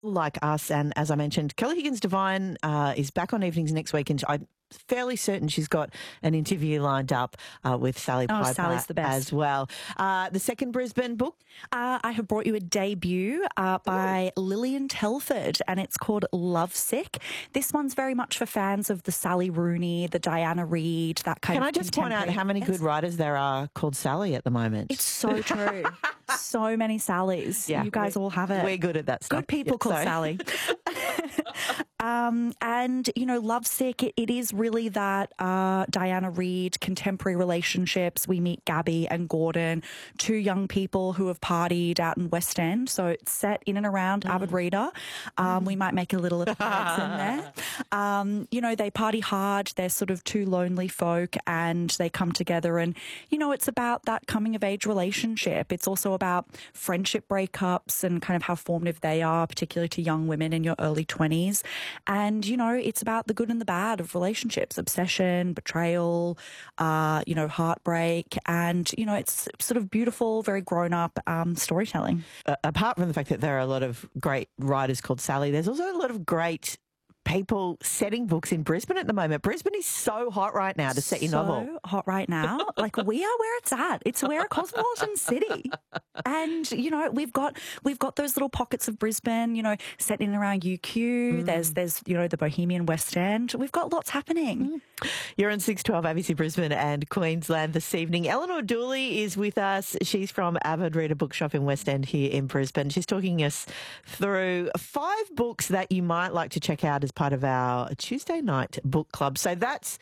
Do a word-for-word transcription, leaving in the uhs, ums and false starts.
like us. And as I mentioned, Kelly Higgins Devine uh, is back on evenings next week, and I'm fairly certain she's got an interview lined up uh, with Sally Oh, Piper Sally's the best. as well. Uh, the second Brisbane book? Uh, I have brought you a debut uh, by Lillian Telford, and it's called Lovesick. This one's very much for fans of the Sally Rooney, the Diana Reid, that kind Can of I just point out how many Yes. good writers there are called Sally at the moment? It's so true. So many Sallys. Yeah, you guys we- all have it. We're good at that stuff. Good people Yeah, called sorry. Sally. um, and, you know, Lovesick, it, it is really that uh, Diana Reid, contemporary relationships. We meet Gabby and Gordon, two young people who have partied out in West End. So it's set in and around Avid Reader. Um, we might make a little appearance in there. Um, you know, they party hard. They're sort of two lonely folk, and they come together. And, you know, it's about that coming of age relationship. It's also about friendship breakups and kind of how formative they are, particularly to young women in your early twenties. And, you know, it's about the good and the bad of relationships, obsession, betrayal, uh, you know, heartbreak. And, you know, it's sort of beautiful, very grown up um, storytelling. Uh, apart from the fact that there are a lot of great writers called Sally, there's also a lot of great people setting books in Brisbane at the moment. Brisbane is so hot right now to set your so novel. hot right now. Like, we are where it's at. It's we're a cosmopolitan city, and you know we've got we've got those little pockets of Brisbane. You know, set in and around U Q. Mm. There's there's you know the Bohemian West End. We've got lots happening. Mm. You're on six twelve A B C Brisbane and Queensland this evening. Eleanor Dooley is with us. She's from Avid Reader Bookshop in West End here in Brisbane. She's talking us through five books that you might like to check out as part of our Tuesday night book club. So that's